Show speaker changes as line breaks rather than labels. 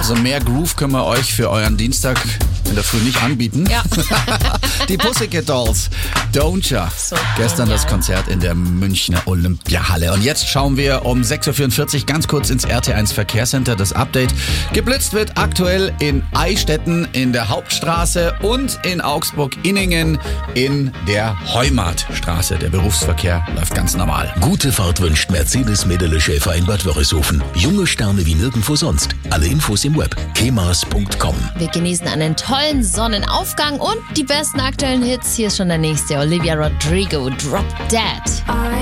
Also mehr Groove können wir euch für euren Dienstag in der Früh nicht anbieten.
Ja.
Die Pussycat Dolls, Doja.
So
Gestern
genial.
das Konzert in der Münchner Olympiahalle. Und jetzt schauen wir um 6.44 Uhr ganz kurz ins RT1 Verkehrscenter. Das Update. Geblitzt wird aktuell in Eichstätten in der Hauptstraße und in Augsburg-Inningen in der Heumartstraße. Der Berufsverkehr läuft ganz normal.
Gute Fahrt wünscht Mercedes Mädele Schäfer in Bad Wörishofen. Junge Sterne wie nirgendwo sonst. Alle Infos im Web. kemas.com.
Wir genießen einen tollen Sonnenaufgang und die besten aktuellen Hits. Hier ist schon der nächste. Olivia Rodrigo, Drop Dead.